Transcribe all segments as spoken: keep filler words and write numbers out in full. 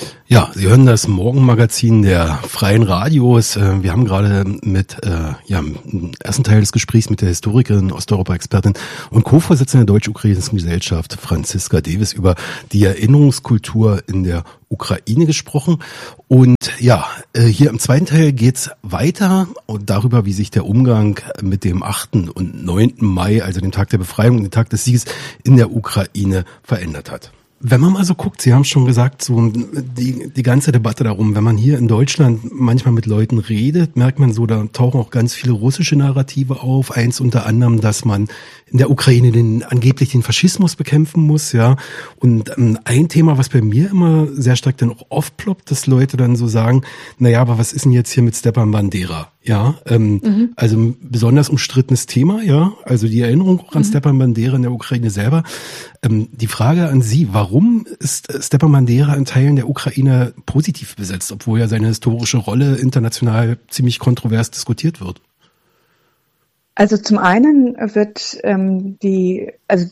Ja, Sie hören das Morgenmagazin der Freien Radios. Wir haben gerade mit äh, ja, im ersten Teil des Gesprächs mit der Historikerin, Osteuropa-Expertin und Co-Vorsitzende der Deutsch-Ukrainischen Gesellschaft Franziska Davis über die Erinnerungskultur in der Ukraine gesprochen. Und ja, hier im zweiten Teil geht's weiter und darüber, wie sich der Umgang mit dem achten und neunten Mai, also dem Tag der Befreiung, dem Tag des Sieges in der Ukraine verändert hat. Wenn man mal so guckt, Sie haben schon gesagt, so die, die ganze Debatte darum, wenn man hier in Deutschland manchmal mit Leuten redet, merkt man so, da tauchen auch ganz viele russische Narrative auf. Eins unter anderem, dass man in der Ukraine den angeblich den Faschismus bekämpfen muss, ja. Und ähm, ein Thema, was bei mir immer sehr stark dann auch aufploppt, dass Leute dann so sagen, na ja, aber was ist denn jetzt hier mit Stepan Bandera? Ja, ähm, mhm. also ein besonders umstrittenes Thema, ja, also die Erinnerung auch an mhm. Stepan Bandera in der Ukraine selber. Ähm, die Frage an Sie, warum ist Stepan Bandera in Teilen der Ukraine positiv besetzt, obwohl ja seine historische Rolle international ziemlich kontrovers diskutiert wird? Also zum einen wird ähm, die, also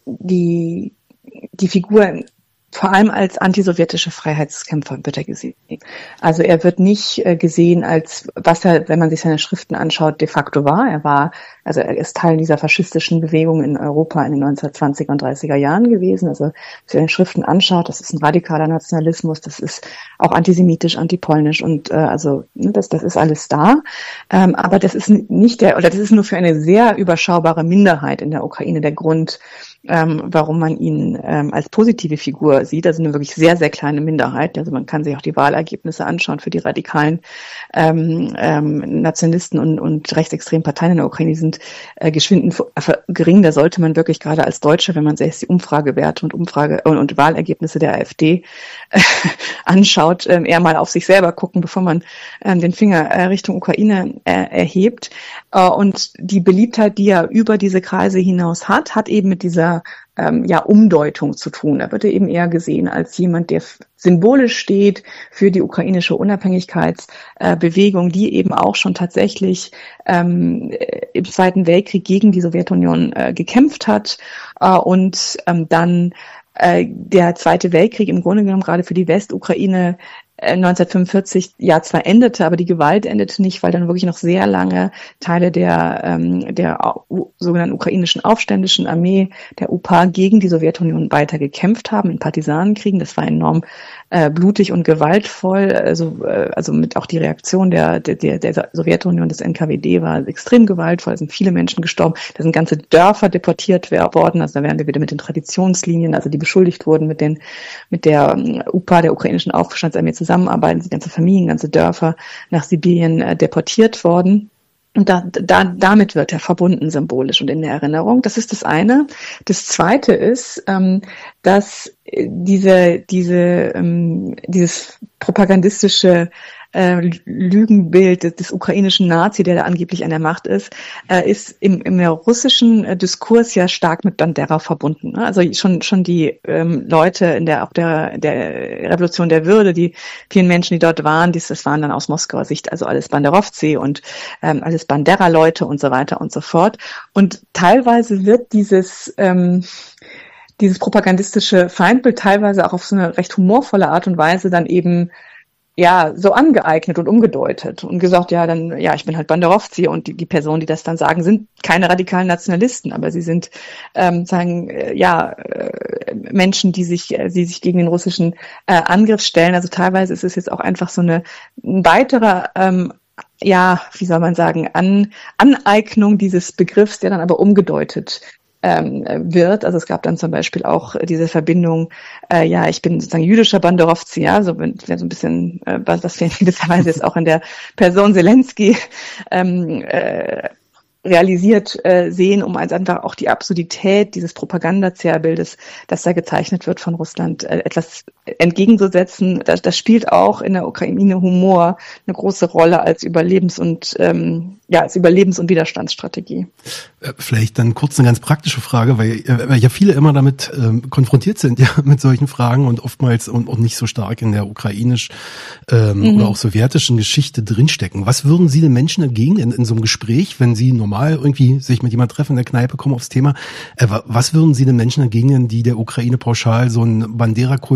die, die Figur vor allem als antisowjetische Freiheitskämpfer wird er gesehen. Also er wird nicht äh, gesehen als, was er, wenn man sich seine Schriften anschaut, de facto war. Er war, also er ist Teil dieser faschistischen Bewegung in Europa in den neunzehnhundertzwanziger und dreißiger Jahren gewesen. Also wenn man seine Schriften anschaut, das ist ein radikaler Nationalismus, das ist auch antisemitisch, antipolnisch und äh, also ne, das, das ist alles da. Ähm, aber das ist nicht der, oder das ist nur für eine sehr überschaubare Minderheit in der Ukraine der Grund, Ähm, warum man ihn ähm, als positive Figur sieht. Also eine wirklich sehr, sehr kleine Minderheit. Also man kann sich auch die Wahlergebnisse anschauen für die radikalen ähm, ähm, Nationalisten und, und rechtsextremen Parteien in der Ukraine. Die sind äh, geschwind gering. Da sollte man wirklich gerade als Deutsche, wenn man sich die Umfragewerte und Umfrage und, und Wahlergebnisse der AfD äh, anschaut, äh, eher mal auf sich selber gucken, bevor man äh, den Finger äh, Richtung Ukraine äh, erhebt. Äh, und die Beliebtheit, die er über diese Kreise hinaus hat, hat eben mit dieser ähm, ja, Umdeutung zu tun. Da wird er eben eher gesehen als jemand, der f- symbolisch steht für die ukrainische Unabhängigkeitsbewegung, äh, die eben auch schon tatsächlich ähm, im Zweiten Weltkrieg gegen die Sowjetunion äh, gekämpft hat äh, und ähm, dann äh, der Zweite Weltkrieg im Grunde genommen gerade für die Westukraine neunzehnhundertfünfundvierzig ja zwar endete, aber die Gewalt endete nicht, weil dann wirklich noch sehr lange Teile der ähm, der u- sogenannten ukrainischen aufständischen Armee, der U P A, gegen die Sowjetunion weiter gekämpft haben in Partisanenkriegen. Das war enorm äh, blutig und gewaltvoll. Also äh, also mit auch die Reaktion der der der Sowjetunion, des N K W D war extrem gewaltvoll. Es sind viele Menschen gestorben. Da sind ganze Dörfer deportiert worden. Also da wären wir wieder mit den Traditionslinien, also die beschuldigt wurden mit den mit der ähm, U P A, der ukrainischen Aufstandsarmee zusammen zusammenarbeiten, sind ganze Familien, ganze Dörfer nach Sibirien äh, deportiert worden. Und da, da, damit wird er verbunden symbolisch und in der Erinnerung. Das ist das eine. Das zweite ist, ähm, dass diese, diese, ähm, dieses propagandistische äh, Lügenbild des, des ukrainischen Nazi, der da angeblich an der Macht ist, äh, ist im, im russischen äh, Diskurs ja stark mit Bandera verbunden. Ne? Also schon schon die ähm, Leute in der auch der der Revolution der Würde, die vielen Menschen, die dort waren, dies, das waren dann aus Moskauer Sicht also alles Banderowzi und ähm, alles Bandera-Leute und so weiter und so fort. Und teilweise wird dieses ähm, dieses propagandistische Feindbild teilweise auch auf so eine recht humorvolle Art und Weise dann eben ja, so angeeignet und umgedeutet und gesagt, ja, dann, ja, ich bin halt Banderowzi und die, die Personen, die das dann sagen, sind keine radikalen Nationalisten, aber sie sind, ähm, sagen, äh, ja, äh, Menschen, die sich, äh, die sich gegen den russischen äh, Angriff stellen. Also teilweise ist es jetzt auch einfach so eine, ein weiterer, ähm, ja, wie soll man sagen, An, Aneignung dieses Begriffs, der dann aber umgedeutet ähm, wird. Also es gab dann zum Beispiel auch diese Verbindung, äh, ja, ich bin sozusagen jüdischer Banderowzi, ja, so, so ein bisschen, äh, was, was wir in gewisser Weise jetzt auch in der Person Zelensky ähm, äh, realisiert äh, sehen, um also einfach auch die Absurdität dieses Propagandazerrbildes, das da gezeichnet wird von Russland, äh, etwas entgegenzusetzen. Das, das spielt auch in der Ukraine Humor eine große Rolle als Überlebens- und ähm, ja als Überlebens- und Widerstandsstrategie. Vielleicht dann kurz eine ganz praktische Frage, weil, weil ja viele immer damit ähm, konfrontiert sind, ja, mit solchen Fragen und oftmals und auch nicht so stark in der ukrainisch ähm, mhm. oder auch sowjetischen Geschichte drinstecken. Was würden Sie den Menschen entgegen in, in so einem Gespräch, wenn Sie normal irgendwie sich mit jemand treffen in der Kneipe, kommen aufs Thema, äh, was würden Sie den Menschen entgegnen, die der Ukraine pauschal so einen Bandera-Kult oder gar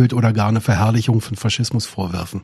da eine Verherrlichung von Faschismus vorwerfen?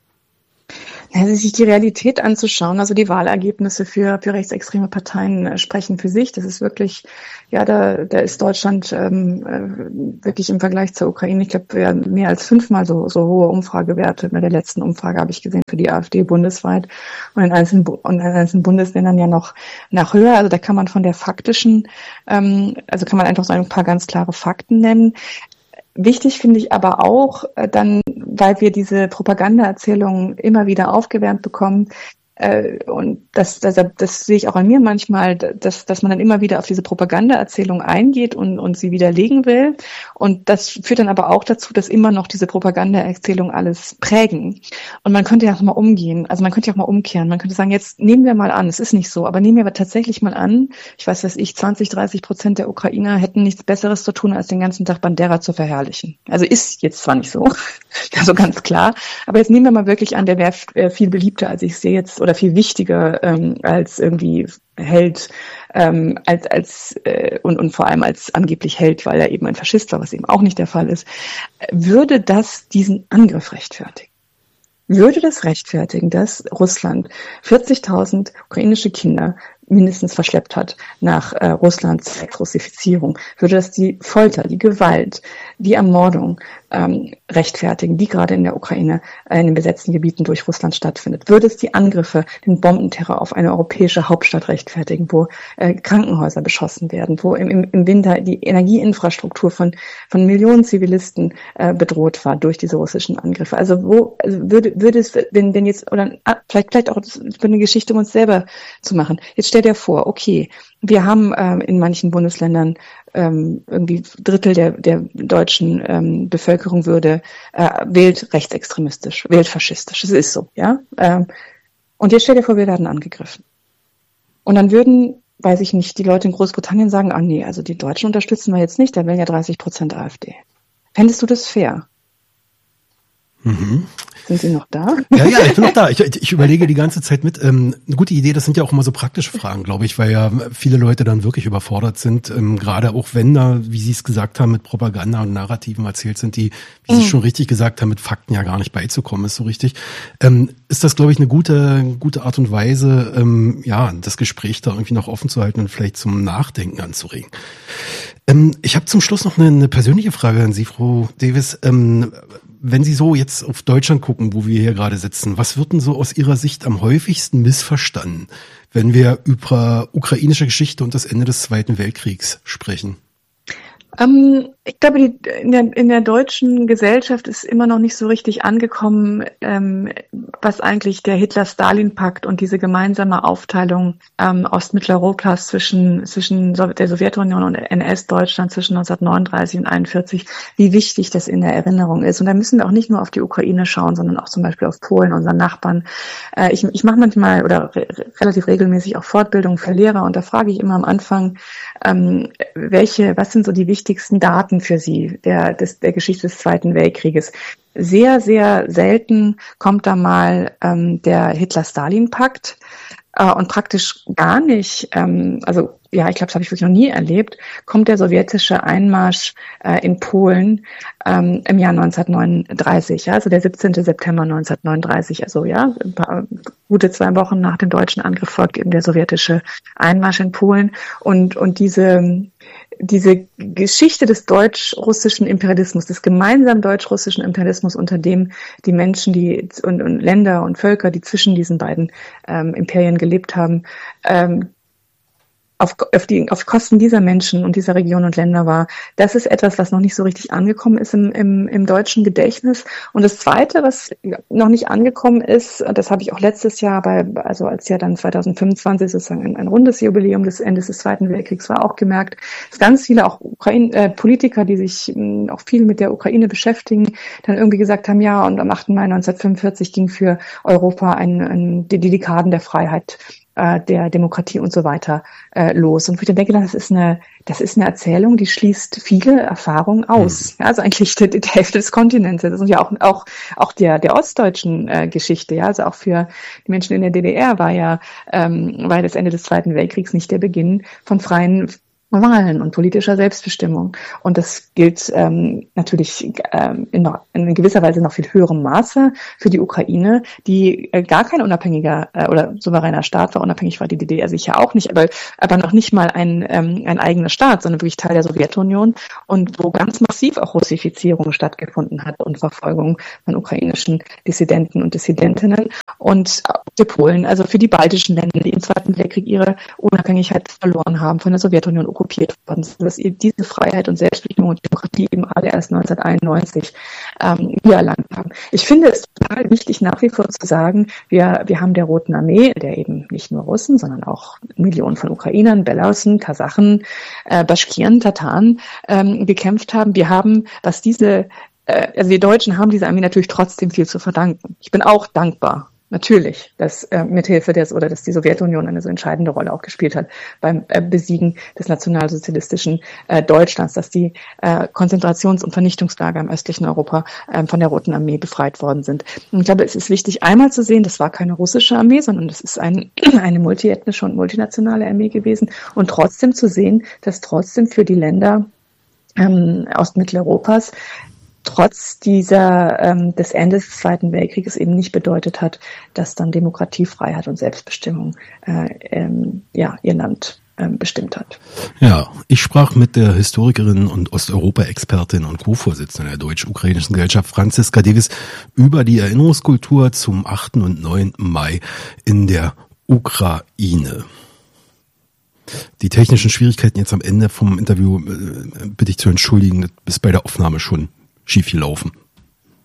Also sich die Realität anzuschauen, also die Wahlergebnisse für, für rechtsextreme Parteien äh, sprechen für sich. Das ist wirklich, ja, da, da ist Deutschland ähm, äh, wirklich im Vergleich zur Ukraine, ich glaube, ja, mehr als fünfmal so, so hohe Umfragewerte. Bei der letzten Umfrage habe ich gesehen für die AfD bundesweit und in einzelnen, und in einzelnen Bundesländern ja noch nach höher. Also da kann man von der faktischen, ähm, also kann man einfach so ein paar ganz klare Fakten nennen. Wichtig finde ich aber auch, äh, dann, weil wir diese Propagandaerzählungen immer wieder aufgewärmt bekommen, äh, und das, das, das sehe ich auch an mir manchmal, dass, dass man dann immer wieder auf diese Propagandaerzählung eingeht und, und sie widerlegen will. Und das führt dann aber auch dazu, dass immer noch diese Propagandaerzählung alles prägen. Und man könnte ja auch mal umgehen, also man könnte ja auch mal umkehren. Man könnte sagen, jetzt nehmen wir mal an, es ist nicht so, aber nehmen wir aber tatsächlich mal an, ich weiß, dass ich zwanzig, dreißig Prozent der Ukrainer hätten nichts Besseres zu tun, als den ganzen Tag Bandera zu verherrlichen. Also ist jetzt zwar nicht so, also ganz klar, aber jetzt nehmen wir mal wirklich an, der wäre viel beliebter, als ich sehe jetzt, oder viel wichtiger ähm, als irgendwie Held, ähm, als als äh, und und vor allem als angeblich Held, weil er eben ein Faschist war, was eben auch nicht der Fall ist. Würde das diesen Angriff rechtfertigen? Würde das rechtfertigen, dass Russland vierzigtausend ukrainische Kinder mindestens verschleppt hat nach äh, Russlands Russifizierung? Würde das die Folter, die Gewalt, die Ermordung ähm, rechtfertigen, die gerade in der Ukraine, äh, in den besetzten Gebieten durch Russland stattfindet? Würde es die Angriffe, den Bombenterror auf eine europäische Hauptstadt rechtfertigen, wo äh, Krankenhäuser beschossen werden, wo im, im, im Winter die Energieinfrastruktur von von Millionen Zivilisten äh, bedroht war durch diese russischen Angriffe? Also wo also würde würde es, wenn wenn jetzt, oder ah, vielleicht vielleicht auch für eine Geschichte, um uns selber zu machen. Jetzt stell dir vor, okay, wir haben ähm, in manchen Bundesländern ähm, irgendwie Drittel der, der deutschen ähm, Bevölkerung würde äh, wählt rechtsextremistisch, wählt faschistisch. Das ist so, ja. Ähm, und jetzt stell dir vor, wir werden angegriffen. Und dann würden, weiß ich nicht, die Leute in Großbritannien sagen, ah nee, also die Deutschen unterstützen wir jetzt nicht, da wählen ja dreißig Prozent AfD. Fändest du das fair? Mhm. Sind Sie noch da? Ja, ja, ich bin noch da. Ich, ich überlege die ganze Zeit mit. Ähm, eine gute Idee, das sind ja auch immer so praktische Fragen, glaube ich, weil ja viele Leute dann wirklich überfordert sind, ähm, gerade auch wenn da, wie Sie es gesagt haben, mit Propaganda und Narrativen erzählt sind, die, wie mhm. Sie schon richtig gesagt haben, mit Fakten ja gar nicht beizukommen, ist so richtig. Ähm, ist das, glaube ich, eine gute, gute Art und Weise, ähm, ja, das Gespräch da irgendwie noch offen zu halten und vielleicht zum Nachdenken anzuregen. Ähm, ich habe zum Schluss noch eine, eine persönliche Frage an Sie, Frau Davis. Ähm, Wenn Sie so jetzt auf Deutschland gucken, wo wir hier gerade sitzen, was wird denn so aus Ihrer Sicht am häufigsten missverstanden, wenn wir über ukrainische Geschichte und das Ende des Zweiten Weltkriegs sprechen? Ähm, ich glaube, die, in, der, in der deutschen Gesellschaft ist immer noch nicht so richtig angekommen, ähm, was eigentlich der Hitler-Stalin-Pakt und diese gemeinsame Aufteilung ähm, Ost-Mitteleuropas zwischen, zwischen der Sowjetunion und N S-Deutschland zwischen neunzehnhundertneununddreißig und einundvierzig, wie wichtig das in der Erinnerung ist. Und da müssen wir auch nicht nur auf die Ukraine schauen, sondern auch zum Beispiel auf Polen, unseren Nachbarn. Äh, ich, ich mache manchmal oder re- relativ regelmäßig auch Fortbildung für Lehrer und da frage ich immer am Anfang, ähm, welche, was sind so die wichtigsten Daten für Sie der, des, der Geschichte des Zweiten Weltkrieges? Sehr, sehr selten kommt da mal ähm, der Hitler-Stalin-Pakt äh, und praktisch gar nicht, ähm, also ja, ich glaube, das habe ich wirklich noch nie erlebt, kommt der sowjetische Einmarsch äh, in Polen ähm, im Jahr neunzehnhundertneununddreißig, ja, also der siebzehnten September neunzehnhundertneununddreißig, also ja, ein paar, gute zwei Wochen nach dem deutschen Angriff folgt eben der sowjetische Einmarsch in Polen und und diese diese Geschichte des deutsch-russischen Imperialismus, des gemeinsamen deutsch-russischen Imperialismus, unter dem die Menschen, die und, und Länder und Völker, die zwischen diesen beiden ähm, Imperien gelebt haben, ähm, auf, auf, die, auf Kosten dieser Menschen und dieser Region und Länder war. Das ist etwas, was noch nicht so richtig angekommen ist im, im, im deutschen Gedächtnis. Und das Zweite, was noch nicht angekommen ist, das habe ich auch letztes Jahr bei, also als ja dann zweitausendfünfundzwanzig sozusagen ein, ein rundes Jubiläum des Endes des Zweiten Weltkriegs war, auch gemerkt, dass ganz viele auch Ukraine, äh, Politiker, die sich mh, auch viel mit der Ukraine beschäftigen, dann irgendwie gesagt haben, ja, und am achten Mai neunzehnhundertfünfundvierzig ging für Europa ein, ein, die, die Dekaden der Freiheit, der Demokratie und so weiter äh, los. Und wo ich dann denke, das ist eine, das ist eine Erzählung, die schließt viele Erfahrungen aus. Mhm. Ja, also eigentlich die, die Hälfte des Kontinents. Das ist ja auch auch auch der der ostdeutschen äh, Geschichte. Ja, also auch für die Menschen in der D D R war ja ähm, war das Ende des Zweiten Weltkriegs nicht der Beginn von freien Wahlen und politischer Selbstbestimmung. Und das gilt ähm, natürlich ähm, in, noch, in gewisser Weise noch viel höherem Maße für die Ukraine, die äh, gar kein unabhängiger äh, oder souveräner Staat war. Unabhängig war die D D R sicher auch nicht, aber, aber noch nicht mal ein, ähm, ein eigener Staat, sondern wirklich Teil der Sowjetunion und wo ganz massiv auch Russifizierung stattgefunden hat und Verfolgung von ukrainischen Dissidenten und Dissidentinnen. Und für Polen, also für die baltischen Länder, die im Zweiten Weltkrieg ihre Unabhängigkeit verloren haben, von der Sowjetunion okkupiert worden sind, dass ihr diese Freiheit und Selbstbestimmung und Demokratie eben alle erst neunzehnhunderteinundneunzig ähm, wiedererlangt haben. Ich finde es total wichtig, nach wie vor zu sagen, wir, wir haben der Roten Armee, der eben nicht nur Russen, sondern auch Millionen von Ukrainern, Belarusen, Kasachen, äh, Baschkiren, Tataren ähm, gekämpft haben. Wir haben, was diese, äh, also die Deutschen haben dieser Armee natürlich trotzdem viel zu verdanken. Ich bin auch dankbar. Natürlich, dass äh, mithilfe des oder dass die Sowjetunion eine so entscheidende Rolle auch gespielt hat beim äh, Besiegen des nationalsozialistischen äh, Deutschlands, dass die äh, Konzentrations- und Vernichtungslager im östlichen Europa äh, von der Roten Armee befreit worden sind. Und ich glaube, es ist wichtig, einmal zu sehen, das war keine russische Armee, sondern das ist ein, eine multiethnische und multinationale Armee gewesen und trotzdem zu sehen, dass trotzdem für die Länder ähm, Ostmitteleuropas trotz dieser ähm, des Endes des Zweiten Weltkrieges eben nicht bedeutet hat, dass dann Demokratie, Freiheit und Selbstbestimmung äh, ähm, ja ihr Land ähm, bestimmt hat. Ja, ich sprach mit der Historikerin und Osteuropa-Expertin und Co-Vorsitzende der Deutsch-Ukrainischen Gesellschaft Franziska Davis über die Erinnerungskultur zum achten und neunten Mai in der Ukraine. Die technischen Schwierigkeiten jetzt am Ende vom Interview äh, bitte ich zu entschuldigen, das ist bei der Aufnahme schon schief gelaufen.